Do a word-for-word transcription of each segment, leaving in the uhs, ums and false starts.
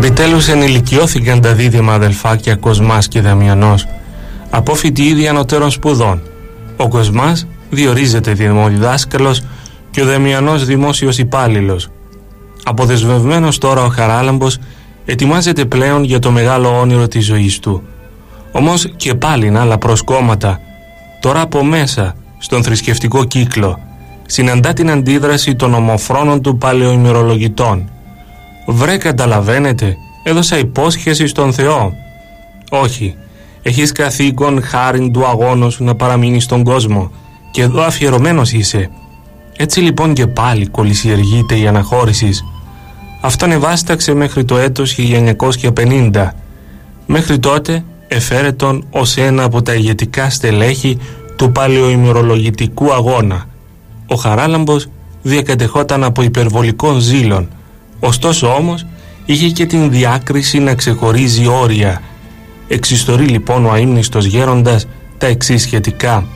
Επιτέλους ενηλικιώθηκαν τα δίδυμα αδελφάκια Κοσμάς και Δαμιανός, απόφοιτοι ήδη ανωτέρων σπουδών. Ο Κοσμάς διορίζεται δημοδιδάσκαλος και ο Δαμιανός δημόσιος υπάλληλος. Αποδεσμευμένος τώρα ο Χαράλαμπος ετοιμάζεται πλέον για το μεγάλο όνειρο της ζωής του. Όμως και πάλι άλλα προσκόμματα. Τώρα από μέσα, στον θρησκευτικό κύκλο, συναντά την αντίδραση των ομοφρόνων του παλαιοημερολογητών. «Βρε, καταλαβαίνετε, έδωσα υπόσχεση στον Θεό». «Όχι, έχεις καθήκον χάριν του αγώνος σου να παραμείνεις στον κόσμο και εδώ αφιερωμένος είσαι». Έτσι λοιπόν και πάλι κολυσιεργείται η αναχώρηση. Αυτό ευάσταξε μέχρι το έτος χίλια εννιακόσια πενήντα. Μέχρι τότε εφέρετον ως ένα από τα ηγετικά στελέχη του παλαιοημερολογητικού αγώνα. Ο Χαράλαμπος διακατεχόταν από υπερβολικών ζήλων, ωστόσο όμως είχε και την διάκριση να ξεχωρίζει όρια. Εξιστορεί λοιπόν ο αείμνηστος γέροντας τα εξής σχετικά.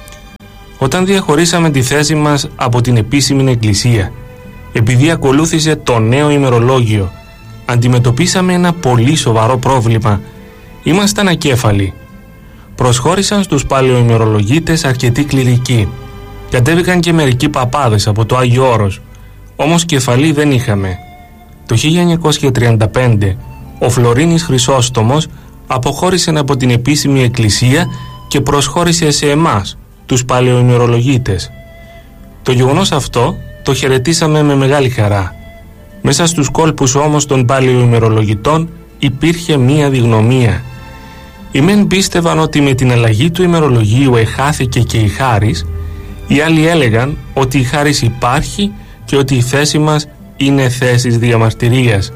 Όταν διαχωρίσαμε τη θέση μας από την επίσημη εκκλησία, επειδή ακολούθησε το νέο ημερολόγιο, αντιμετωπίσαμε ένα πολύ σοβαρό πρόβλημα. Ήμασταν ακέφαλοι. Προσχώρησαν στους παλαιοημερολογίτες αρκετοί κληρικοί. Κατέβηκαν και μερικοί παπάδες από το Άγιο Όρος, όμως κεφαλή δεν είχαμε. Το χίλια εννιακόσια τριάντα πέντε ο Φλωρίνης Χρυσόστομος αποχώρησε από την επίσημη εκκλησία και προσχώρησε σε εμάς, τους παλαιοημερολογίτες. Το γεγονός αυτό το χαιρετήσαμε με μεγάλη χαρά. Μέσα στους κόλπους όμως των παλαιοημερολογητών υπήρχε μία διγνωμία. Οι μεν πίστευαν ότι με την αλλαγή του ημερολογίου εχάθηκε και η χάρις, οι άλλοι έλεγαν ότι η χάρις υπάρχει και ότι η θέση μας είναι θέσεις διαμαρτυρίας.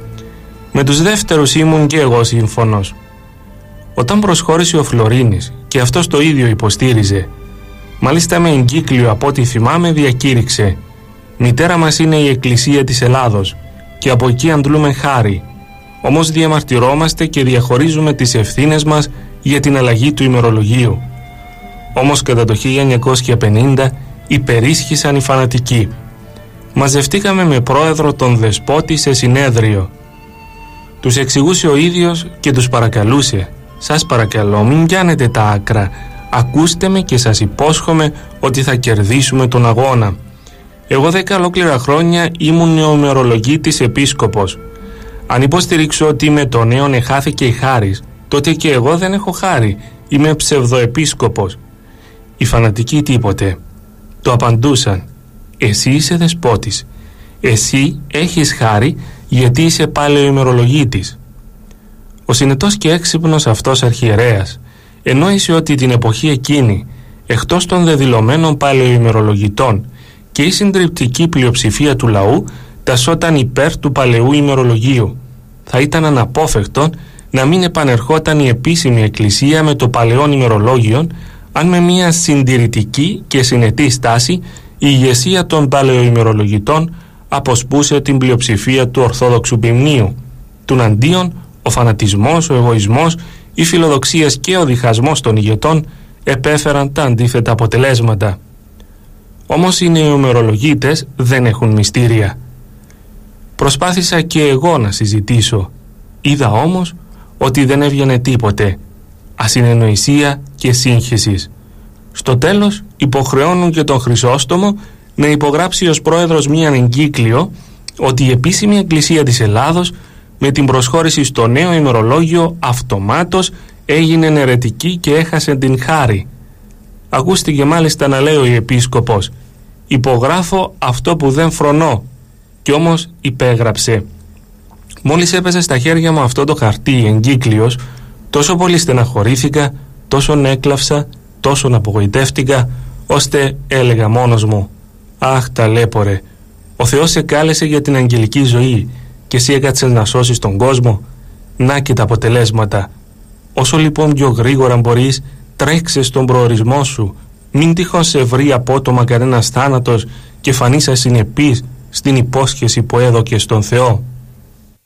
Με τους δεύτερους ήμουν και εγώ σύμφωνος. Όταν προσχώρησε ο Φλωρίνης και αυτός το ίδιο υποστήριζε, μάλιστα με εγκύκλιο από ό,τι θυμάμαι διακήρυξε «Μητέρα μας είναι η Εκκλησία της Ελλάδος και από εκεί αντλούμε χάρη, όμως διαμαρτυρόμαστε και διαχωρίζουμε τις ευθύνες μας για την αλλαγή του ημερολογίου». Όμως κατά το χίλια εννιακόσια πενήντα υπερίσχυσαν οι φανατικοί. Μαζευτήκαμε με πρόεδρο τον Δεσπότη σε συνέδριο. Τους εξηγούσε ο ίδιος και τους παρακαλούσε «Σας παρακαλώ, μην πιάνετε τα άκρα, ακούστε με και σας υπόσχομαι ότι θα κερδίσουμε τον αγώνα. Εγώ δέκα ολόκληρα χρόνια ήμουν νεομερολογίτης επίσκοπος. Αν υποστηρίξω ότι με το νέον εχάθηκε η χάρις, τότε και εγώ δεν έχω χάρη, είμαι ψευδοεπίσκοπος». Οι φανατικοί τίποτε. Το απαντούσαν «Εσύ είσαι δεσπότης, εσύ έχεις χάρη γιατί είσαι παλαιοημερολογίτης». Ο συνετός και έξυπνος αυτός αρχιερέας εννόησε ότι την εποχή εκείνη, εκτός των δεδηλωμένων παλαιοημερολογητών και η συντριπτική πλειοψηφία του λαού τασσόταν υπέρ του παλαιού ημερολογίου. Θα ήταν αναπόφευκτον να μην επανερχόταν η επίσημη εκκλησία με το παλαιόν ημερολόγιο, αν με μια συντηρητική και συνετή στάση η ηγεσία των παλαιοημερολογητών αποσπούσε την πλειοψηφία του Ορθόδοξου ποιμνίου. Τουν αντίον, ο φανατισμός, ο εγωισμός, η φιλοδοξία και ο διχασμός των ηγετών επέφεραν τα αντίθετα αποτελέσματα. Όμως οι νεομερολογίτες δεν έχουν μυστήρια. Προσπάθησα και εγώ να συζητήσω. Είδα όμως ότι δεν έβγαινε τίποτε. Ασυνεννοησία και σύγχυσης. Στο τέλος υποχρεώνουν και τον Χρυσόστομο να υπογράψει ως πρόεδρος μίαν εγκύκλιο ότι η επίσημη εκκλησία της Ελλάδος με την προσχώρηση στο νέο ημερολόγιο αυτομάτως έγινε αιρετική και έχασε την χάρη. Ακούστηκε μάλιστα να λέει ο επίσκοπος «Υπογράφω αυτό που δεν φρονώ», κι όμως υπέγραψε. Μόλις έπεσε στα χέρια μου αυτό το χαρτί εγκύκλιος, τόσο πολύ στεναχωρήθηκα, τόσον έκλαυσα, τόσον απογοητεύτηκα, ώστε έλεγα μόνος μου «Αχ, ταλέπορε, ο Θεός σε κάλεσε για την αγγελική ζωή και εσύ έκατσες να σώσεις τον κόσμο. Να και τα αποτελέσματα. Όσο λοιπόν πιο γρήγορα μπορείς, τρέξε στον προορισμό σου. Μην τυχόν σε βρει απότομα κανένας θάνατος και φανείς ασυνεπής στην υπόσχεση που έδωκες στον Θεό».